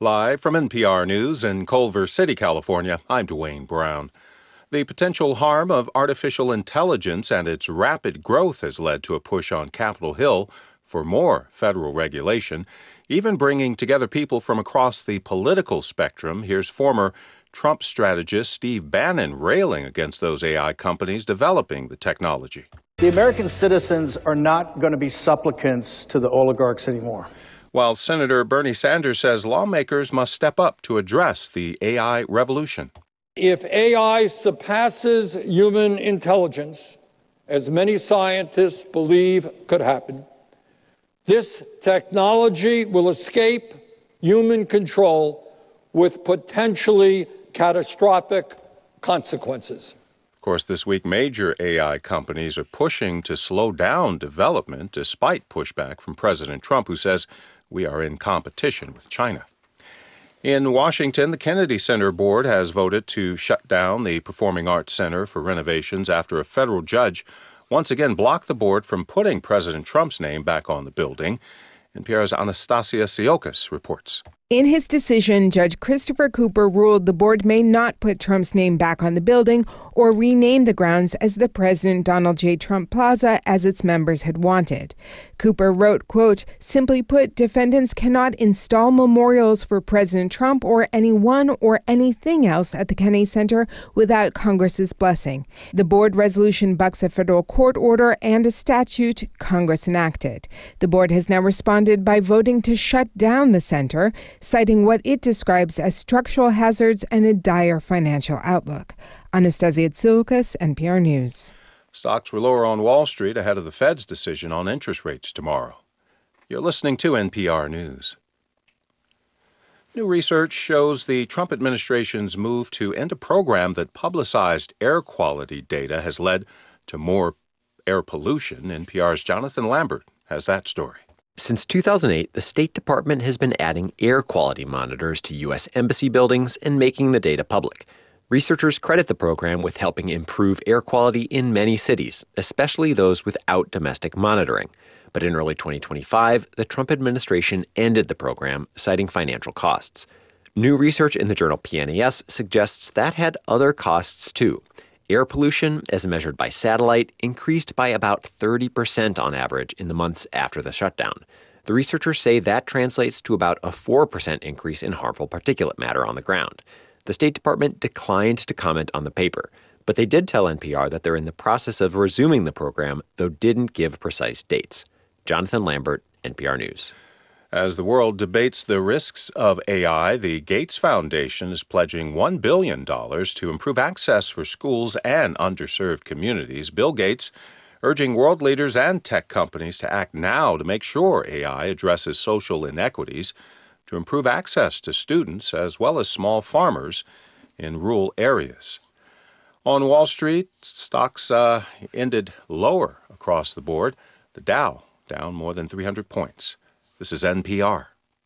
Live from NPR News in Culver City, California, I'm Dwayne Brown. The potential harm of artificial intelligence and its rapid growth has led to a push on Capitol Hill for more federal regulation, even bringing together people from across the political spectrum. Here's former Trump strategist Steve Bannon railing against those AI companies developing the technology. The American citizens are not going to be supplicants to the oligarchs anymore. While Senator Bernie Sanders says lawmakers must step up to address the AI revolution. If AI surpasses human intelligence, as many scientists believe could happen, this technology will escape human control with potentially catastrophic consequences. Of course, this week, major AI companies are pushing to slow down development despite pushback from President Trump, who says we are in competition with China. In Washington, the Kennedy Center Board has voted to shut down the Performing Arts Center for renovations after a federal judge once again blocked the board from putting President Trump's name back on the building. NPR's Anastasia Siokas reports. In his decision, Judge Christopher Cooper ruled the board may not put Trump's name back on the building or rename the grounds as the President Donald J. Trump Plaza as its members had wanted. Cooper wrote, quote, "Simply put, defendants cannot install memorials for President Trump or anyone or anything else at the Kennedy Center without Congress's blessing. The board resolution bucks a federal court order and a statute Congress enacted. The board has now responded by voting to shut down the center, citing what it describes as structural hazards and a dire financial outlook." Anastasia Tsioukas, NPR News. Stocks were lower on Wall Street ahead of the Fed's decision on interest rates tomorrow. You're listening to NPR News. New research shows the Trump administration's move to end a program that publicized air quality data has led to more air pollution. NPR's Jonathan Lambert has that story. Since 2008, the State Department has been adding air quality monitors to U.S. embassy buildings and making the data public. Researchers credit the program with helping improve air quality in many cities, especially those without domestic monitoring. But in early 2025, the Trump administration ended the program, citing financial costs. New research in the journal PNAS suggests that had other costs, too. Air pollution, as measured by satellite, increased by about 30% on average in the months after the shutdown. The researchers say that translates to about a 4% increase in harmful particulate matter on the ground. The State Department declined to comment on the paper, but they did tell NPR that they're in the process of resuming the program, though didn't give precise dates. Jonathan Lambert, NPR News. As the world debates the risks of AI, the Gates Foundation is pledging $1 billion to improve access for schools and underserved communities. Bill Gates urging world leaders and tech companies to act now to make sure AI addresses social inequities, to improve access to students as well as small farmers in rural areas. On Wall Street, stocks ended lower across the board. The Dow down more than 300 points. This is NPR.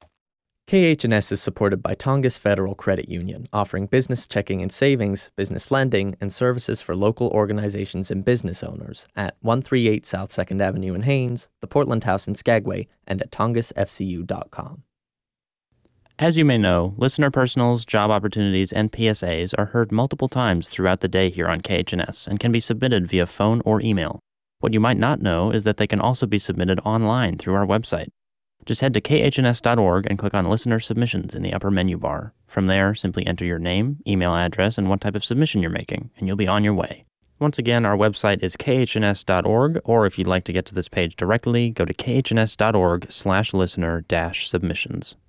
KH&S is supported by Tongass Federal Credit Union, offering business checking and savings, business lending, and services for local organizations and business owners at 138 South 2nd Avenue in Haines, the Portland House in Skagway, and at tongassfcu.com. As you may know, listener personals, job opportunities, and PSAs are heard multiple times throughout the day here on KH&S and can be submitted via phone or email. What you might not know is that they can also be submitted online through our website. Just head to khns.org and click on Listener Submissions in the upper menu bar. From there, simply enter your name, email address, and what type of submission you're making, and you'll be on your way. Once again, our website is khns.org, or if you'd like to get to this page directly, go to khns.org/listener-submissions.